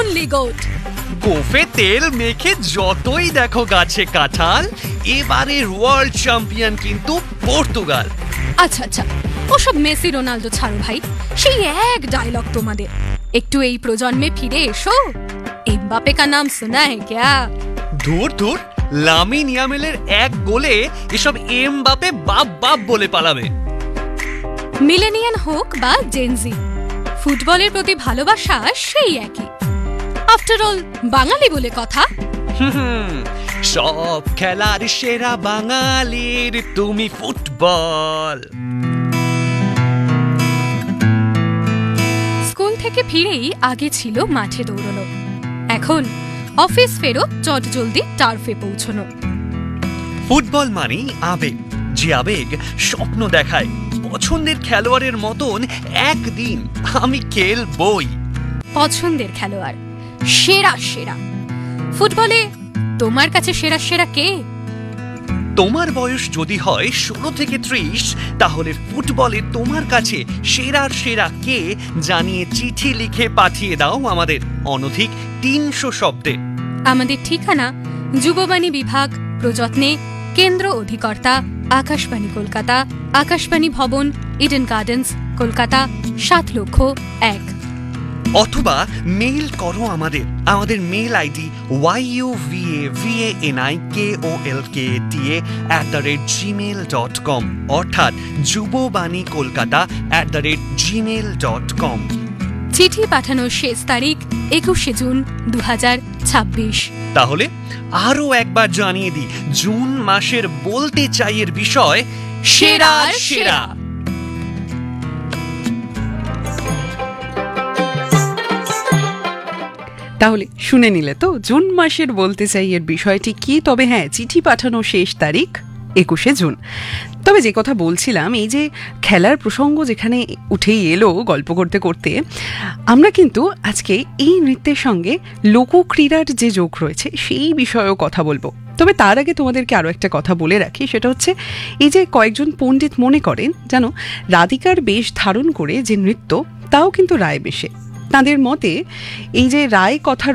Only goat. গোফে তেল মেখে যতই দেখো গাছে কাঁঠাল, এবারের ওয়ার্ল্ড চ্যাম্পিয়ন কিন্তু পর্তুগাল। আচ্ছা আচ্ছা, ওসব মেসি রোনাল্ডো ছাড়ো ভাই, সেই এক ডায়লগ তোমাদের। একটু এই প্রজন্মে ফিরে এসো। এমবাপে কা নাম শোনা হ্যায় ক্যা? ধুর ধুর, লামিন ইয়ামালের এক গোলে এসব এমবাপে বাপ বাপ বলে পালাবে। মিলেনিয়ান হোক বা জেনজি, ফুটবলের প্রতি ভালোবাসা সেই একই। আফটার অল বাঙালি বলে কথা। সব খেলার সেরা বাঙালির তুমি ফুটবল। স্কুল থেকে ফিরেই আগে ছিল মাঠে দৌড়ানো, এখন অফিস ফেরত চট জলদি টার্ফে পৌঁছানো। ফুটবল মানেই আবেগ, যে আবেগ স্বপ্ন দেখায় পছন্দের খেলোয়াড়ের মতন একদিন আমি খেলবই। পছন্দের খেলোয়াড় সেরা সেরা। ফুটবলে তোমার কাছে সেরা সেরা কে? তোমার বয়স যদি হয় 16 থেকে 30, তাহলে ফুটবলে তোমার কাছে সেরার সেরা কে জানিয়ে চিঠি লিখে পাঠিয়ে দাও আমাদের অনধিক 300 শব্দে। আমাদের ঠিকানা যুববাণী বিভাগ, প্রযত্নে কেন্দ্র অধিকর্তা, আকাশবাণী কলকাতা, আকাশবাণী ভবন, ইডেন গার্ডেন্স, কলকাতা 7,00,001। অথবা মেইল করো আমাদের মেইল আইডি yuvavanikoLkata@gmail.com, অর্থাৎ যুববাণীকলকাতা@gmail.com। চিঠি পাঠানোর শেষ তারিখ 21 জুন 2026। তাহলে আরো একবার জানিয়ে দিই, জুন মাসের বলতে চাইয়ের বিষয় সেরার সেরা। তাহলে শুনে নিলে তো জুন মাসের বলতে চাই এর বিষয়টি কি। তবে হ্যাঁ, চিঠি পাঠানোর শেষ তারিখ 21 জুন। তবে যে কথা বলছিলাম, এই যে খেলার প্রসঙ্গ যেখানে উঠেই এলো গল্প করতে করতে, আমরা কিন্তু আজকে এই নৃত্যের সঙ্গে লোকক্রীড়ার যে যোগ রয়েছে সেই বিষয়েও কথা বলবো। তবে তার আগে তোমাদেরকে আরও একটা কথা বলে রাখি, সেটা হচ্ছে এই যে কয়েকজন পণ্ডিত মনে করেন যেন রাধিকার বেশ ধারণ করে যে নৃত্য, তাও কিন্তু রায় বেশে। তাদের মতে এই যে রায় কথার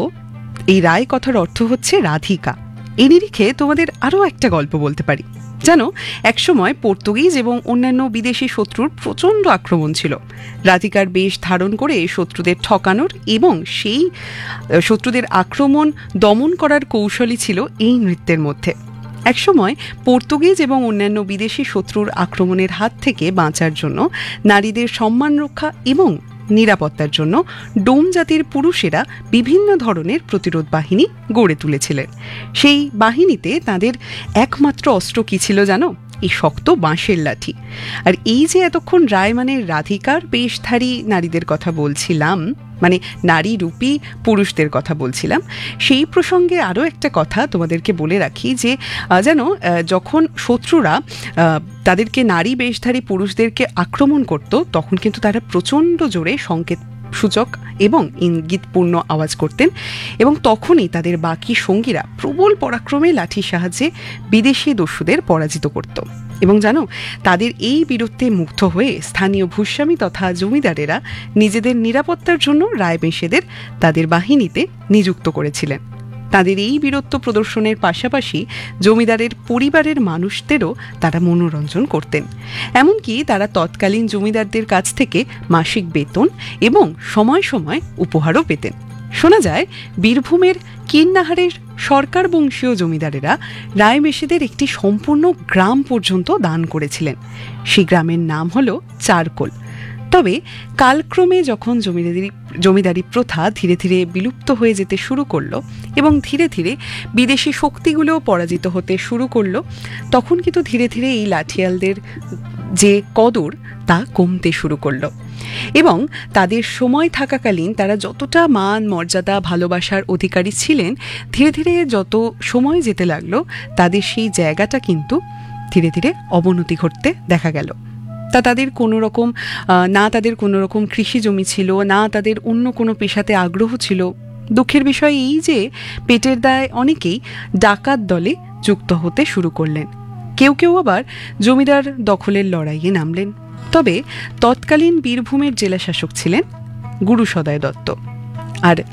অর্থ হচ্ছে রাধিকা। এই নিরিখে তোমাদের আরও একটা গল্প বলতে পারি। জানো, একসময় পর্তুগিজ এবং অন্যান্য বিদেশি শত্রুর প্রচণ্ড আক্রমণ ছিল। রাধিকার বেশ ধারণ করে শত্রুদের ঠকানোর এবং সেই শত্রুদের আক্রমণ দমন করার কৌশলই ছিল এই নৃত্যের মধ্যে। একসময় পর্তুগিজ এবং অন্যান্য বিদেশি শত্রুর আক্রমণের হাত থেকে বাঁচার জন্য নারীদের সম্মান রক্ষা এবং নিরাপত্তার জন্য ডোম জাতির পুরুষেরা বিভিন্ন ধরনের প্রতিরোধ বাহিনী গড়ে তুলেছিলেন। সেই বাহিনীতে তাদের একমাত্র অস্ত্র কি ছিল জানো? এই শক্ত বাঁশের লাঠি। আর এই যে এতক্ষণ রায় মানে রাধিকার বেশধারী নারীদের কথা বলছিলাম, মানে নারী রূপী পুরুষদের কথা বলছিলাম, সেই প্রসঙ্গে আরও একটা কথা তোমাদেরকে বলে রাখি যে জানো, যখন শত্রুরা তাদেরকে নারী বেশধারী পুরুষদেরকে আক্রমণ করত, তখন কিন্তু তারা প্রচণ্ড জোরে সংকেত সূচক এবং ইঙ্গিতপূর্ণ আওয়াজ করতেন, এবং তখনই তাদের বাকি সঙ্গীরা প্রবল পরাক্রমে লাঠির সাহায্যে বিদেশি দস্যুদের পরাজিত করত। এবং জানো, তাদের এই বীরত্বে মুগ্ধ হয়ে স্থানীয় ভূস্বামী তথা জমিদারেরা নিজেদের নিরাপত্তার জন্য রায়বেশেদের তাদের বাহিনীতে নিযুক্ত করেছিলেন। তাদের এই বীরত্ব প্রদর্শনের পাশাপাশি জমিদারের পরিবারের মানুষদেরও তারা মনোরঞ্জন করতেন। এমনকি তারা তৎকালীন জমিদারদের কাছ থেকে মাসিক বেতন এবং সময় সময় উপহারও পেতেন। শোনা যায় বীরভূমের কিন্নাহারের সরকার বংশীয় জমিদারেরা রায়বেশেদের একটি সম্পূর্ণ গ্রাম পর্যন্ত দান করেছিলেন। সেই গ্রামের নাম হল চারকোল। তবে কালক্রমে যখন জমিদারি প্রথা ধীরে ধীরে বিলুপ্ত হয়ে যেতে শুরু করলো এবং ধীরে ধীরে বিদেশি শক্তিগুলোও পরাজিত হতে শুরু করলো, তখন কিন্তু ধীরে ধীরে এই লাঠিয়ালদের যে কদর তা কমতে শুরু করলো। এবং তাদের সময় থাকাকালীন তারা যতটা মান মর্যাদা ভালোবাসার অধিকারী ছিলেন, ধীরে ধীরে যত সময় যেতে লাগলো তাদের সেই জায়গাটা কিন্তু ধীরে ধীরে অবনতি ঘটতে দেখা গেল। তাদের কোনো রকম কৃষি জমি ছিল না, তাদের অন্য কোনো পেশাতে আগ্রহ ছিল। দুঃখের বিষয় এই যে পেটের দায়ে অনেকেই ডাকাত দলে যুক্ত হতে শুরু করলেন। কেউ কেউ আবার জমিদার দখলের লড়াইয়ে নামলেন। তবে তৎকালীন বীরভূমের জেলাশাসক ছিলেন গুরু সদয় দত্ত। আর